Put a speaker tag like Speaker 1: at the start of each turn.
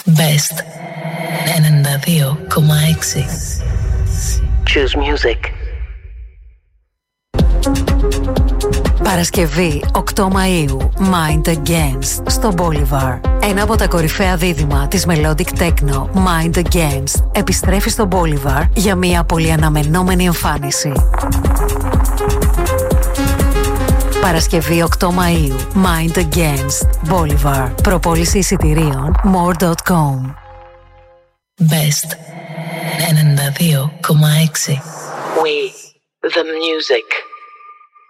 Speaker 1: Best 92,6. Choose music.
Speaker 2: Παρασκευή 8 Μαΐου, Mind Against στο Bolivar. Ένα από τα κορυφαία δίδυμα της Melodic Techno, Mind Against, επιστρέφει στο Bolivar για μια πολύ αναμενόμενη εμφάνιση. Παρασκευή 8 Μαΐου, Mind Against, Bolivar. Προπόληση εισιτηρίων, more.com.
Speaker 1: Best 92,6. We, the music.